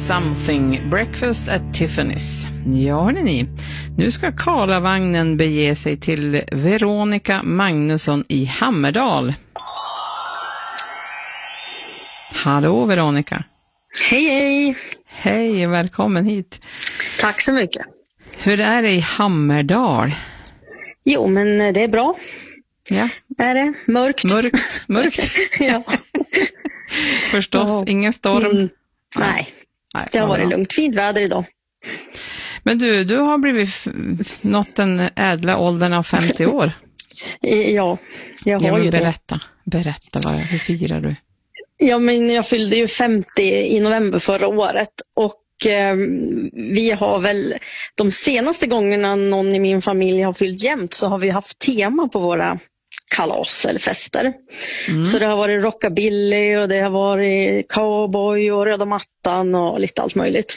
Something, Breakfast at Tiffany's. Ja, hörni, nu ska Karlavagnen bege sig till Veronica Magnusson i Hammerdal. Hallå Veronica. Hej, hej. Hej, välkommen hit. Tack så mycket. Hur är det i Hammerdal? Jo, men det är bra. Ja. Är det mörkt? Mörkt. Ja. Förstås, ingen storm. Nej, det har varit lugnt. Fint väder idag. Men du har blivit nått den ädla åldern av 50 år. Ja, jag har ju Berätta, hur firar du? Ja, men jag fyllde ju 50 i november förra året och vi har väl de senaste gångerna någon i min familj har fyllt jämnt så har vi haft tema på våra kalas eller fester. Så det har varit rockabilly och det har varit cowboy och röda mattan och lite allt möjligt.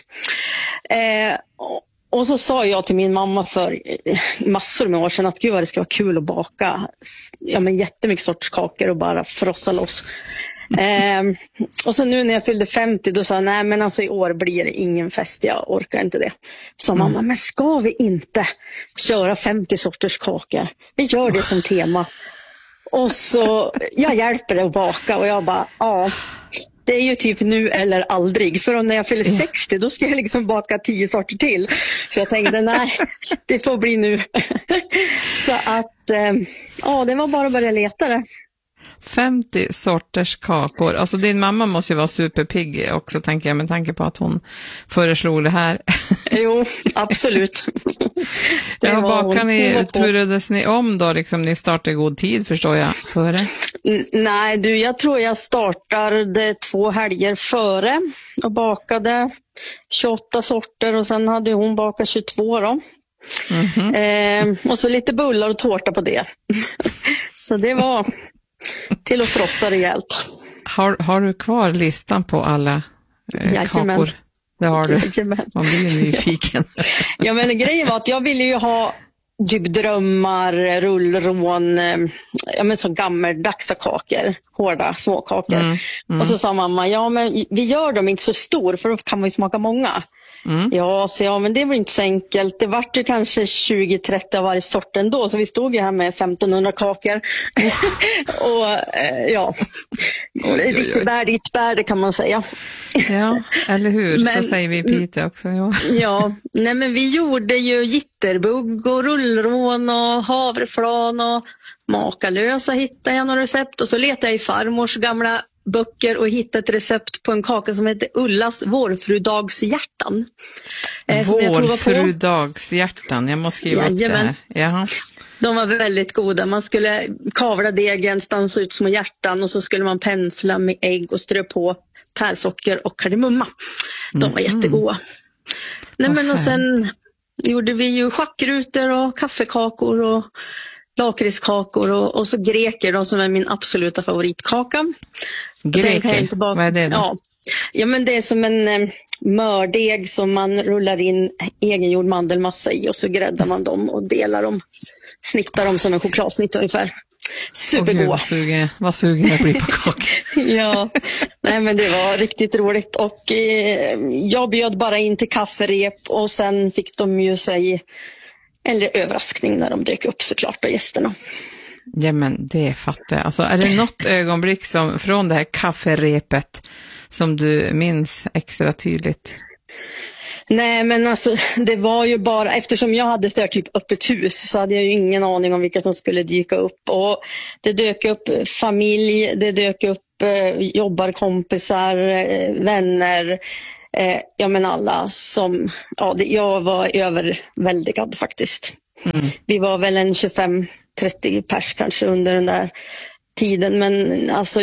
Och så sa jag till min mamma för massor med år sedan att gud vad det ska vara kul att baka jättemycket sorts kakor och bara frossa loss. Och så nu när jag fyllde 50 då sa jag nej men alltså i år blir det ingen fest, jag orkar inte det. Så mamma, men ska vi inte köra 50 sorters kakor? Vi gör det som tema. Och så jag hjälper dig att baka och jag bara det är ju typ nu eller aldrig. För när jag fyller 60 då ska jag liksom baka 10 sorter till. Så jag tänkte nej, det får bli nu. Så att det var bara att börja leta det. 50 sorters kakor. Alltså din mamma måste ju vara superpigg också, tänker jag, med tanke på att hon föreslog det här. Jo, absolut. Turades ni om då? Liksom, ni startade i god tid, förstår jag, före? Nej, jag tror jag startade 2 helger före och bakade 28 sorter och sen hade hon bakat 22 då. Och så lite bullar och tårta på det. Så det var till att frossa rejält. Har du kvar listan på alla kakor? Det har du. Man blir nyfiken. Ja, men grejen var att jag ville ju ha typ drömmar, rullrån, så gammeldagsa kakor, hårda småkakor. Och så sa mamma, men vi gör dem inte så stor för då kan man ju smaka många. Men det var inte så enkelt. Det vart ju kanske 20-30 av varje sort ändå. Så vi stod ju här med 1500 kakor. Och ditt bär, det kan man säga. Ja, eller hur? Så säger vi i Piteå också. Men vi gjorde ju jitterbugg och rullrån och havreflan och makalösa hittade jag några recept. Och så letade jag i farmors gamla böcker och hittade ett recept på en kaka som heter Ullas vårfrudagshjärtan. Vårfrudagshjärtan, jag måste skriva upp det här. Jaha. De var väldigt goda. Man skulle kavla degen, stansa ut små hjärtan och så skulle man pensla med ägg och strö på pärlsocker och kardemumma. De var jättegoda. Och sen gjorde vi ju schackrutor och kaffekakor och lakritskakor och så greker då, som är min absoluta favoritkaka. Greker? Vad är det då? Ja, men det är som en mördeg som man rullar in egengjord mandelmassa i och så gräddar man dem och delar dem, snittar dem som en chokladsnitt ungefär. Supergoda. Vad sugen jag blir på kakor. Ja, men det var riktigt roligt och jag bjöd bara in till kafferep och sen fick de ju sig eller överraskning när de dök upp såklart av gästerna. Ja, men det fattar jag. Alltså, är det något ögonblick som, från det här kafferepet som du minns extra tydligt? Nej, men alltså det var ju bara, eftersom jag hade så här typ öppet hus så hade jag ju ingen aning om vilka som skulle dyka upp. Och det dök upp familj, det dök upp jobbarkompisar, vänner. Alla som, jag var överväldigad faktiskt. Vi var väl en 25-30 pers kanske under den där tiden, men alltså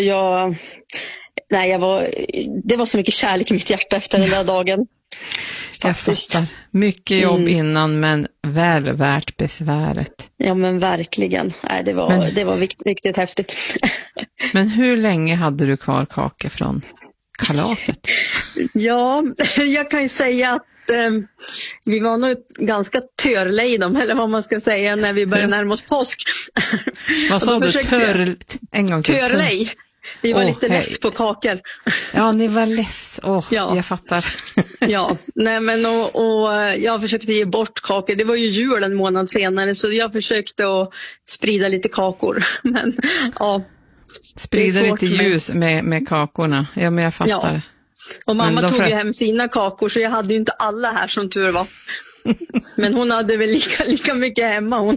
det var så mycket kärlek i mitt hjärta efter den där dagen. Jag fattar. Mycket jobb innan, men väl värt besväret. Ja, men verkligen. Nej, det var riktigt häftigt. Men hur länge hade du kvar kakor från kalaset? Ja, jag kan ju säga att vi var nog ganska törlejdom, eller vad man ska säga, när vi började närma oss påsk. Vad sa du? En gång till. Törlej. Vi var lite less på kakor. Ja, ni var less. Ja. Jag fattar. Ja, nej men och jag försökte ge bort kakor. Det var ju jul en månad senare, så jag försökte att sprida lite kakor. Men ja. Sprida lite ljus med kakorna. Ja, men jag fattar. Ja. Och mamma tog ju hem sina kakor, så jag hade ju inte alla här som tur var. Men hon hade väl lika mycket hemma. Hon.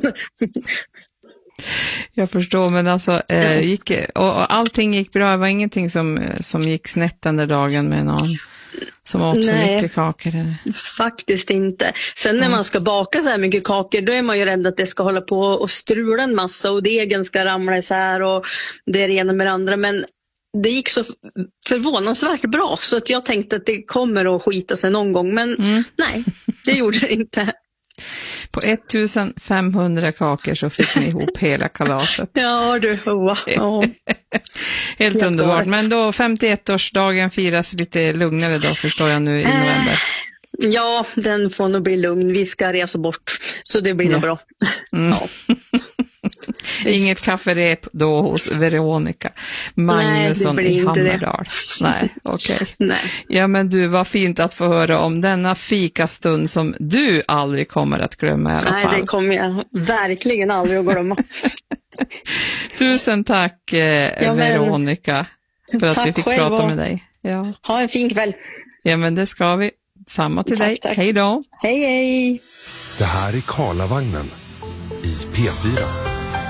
Jag förstår, men alltså och allting gick bra. Det var ingenting som gick snett den där dagen med någon som åt för mycket kakor? Eller? Faktiskt inte. Sen när man ska baka så här mycket kakor, då är man ju rädd att det ska hålla på och strula en massa och degen ska ramla isär och det är det ena med det andra. Men det gick så förvånansvärt bra, så att jag tänkte att det kommer att skita sig någon gång. Men nej, det gjorde det inte. På 1500 kakor så fick ni ihop hela kalaset. Ja du, Helt underbart. Men då 51-årsdagen firas lite lugnare då, förstår jag nu i november. Ja, den får nog bli lugn. Vi ska resa bort, så det blir nog bra. Ja. Inget kafferep då hos Veronica Magnusson i Hammerdal. Nej, okej. Nej. Ja, men du, var fint att få höra om denna fikastund som du aldrig kommer att glömma i alla fall. Nej, det kommer jag verkligen aldrig att glömma. Tusen tack Veronica för att vi fick prata med dig. Ja. Ha en fin kväll. Ja, men det ska vi. Samma till dig. Tack. Hej då. Hej, hej. Det här är Karlavagnen i P4.